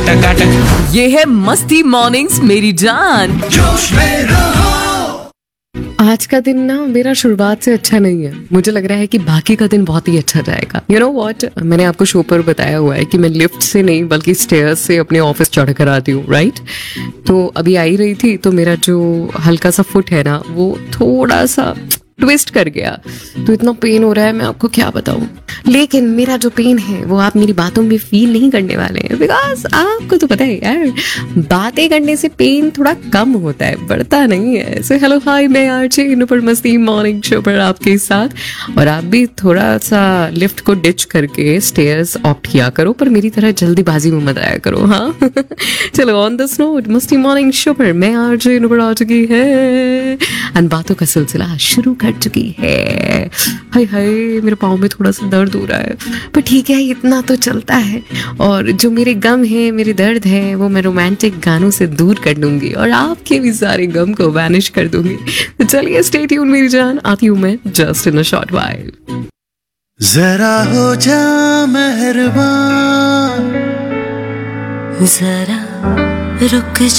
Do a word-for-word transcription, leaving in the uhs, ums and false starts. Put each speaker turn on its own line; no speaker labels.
टका।
ये है मस्ती मॉर्निंग्स मेरी जान।
जोश में रहो।
आज का दिन ना मेरा शुरुआत से अच्छा नहीं है। मुझे लग रहा है कि बाकी का दिन बहुत ही अच्छा जाएगा। यू नो व्हाट, मैंने आपको शो पर बताया हुआ है कि मैं लिफ्ट से नहीं बल्कि स्टेयर्स से अपने ऑफिस चढ़ कर आती हूँ, राइट। तो अभी आई रही थी तो मेरा जो हल्का सा फुट है ना वो थोड़ा सा ट्विस्ट कर गया, तो इतना पेन हो रहा है मैं आपको क्या बताऊं। लेकिन मेरा जो पेन है वो आप मेरी बातों में फील नहीं करने वाले हैं, बिकॉज आपको तो पता है यार, बातें करने से पेन थोड़ा कम होता है, बढ़ता नहीं है। सो हेलो हाय, मैं आरजे इन पर मस्ती मॉर्निंग शो पर आपके साथ। और आप भी थोड़ा सा लिफ्ट को डिच करके स्टेयर्स ऑप्ट किया करो, पर मेरी तरह जल्दीबाजी में मत आया करो, हाँ। चलो ऑन दिस नोट, मस्ती मॉर्निंग शो पर मैं आरजे इन पर आ चुकी है एंड बातों का सिलसिला शुरू कर चुकी है। हाय हाय, मेरे पाँव में थोड़ा सा दर्द हो रहा है, पर ठीक है, इतना तो चलता है। और जो मेरे गम है, मेरे दर्द है, वो मैं रोमांटिक गानों से दूर कर दूंगी और आपके भी सारे गम को वैनिश कर दूंगी। तो चलिए स्टे ट्यून मेरी जान, आती हूँ मैं just in a short while.
जरा हो जा मेहरबान,
जरा रुक जा।